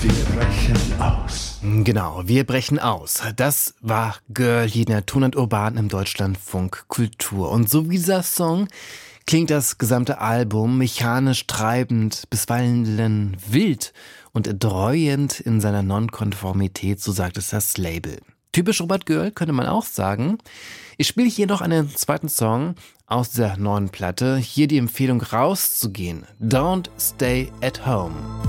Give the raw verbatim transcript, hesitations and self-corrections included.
Wir brechen aus. Genau, wir brechen aus. Das war Girl hier in der Ton und Urban im Deutschlandfunk Kultur. Und so wie dieser Song klingt das gesamte Album mechanisch treibend, bisweilen wild und erdreuend in seiner Nonkonformität, so sagt es das Label. Typisch Robert Girl könnte man auch sagen. Ich spiele hier noch einen zweiten Song aus dieser neuen Platte. Hier die Empfehlung rauszugehen. Don't Stay at Home.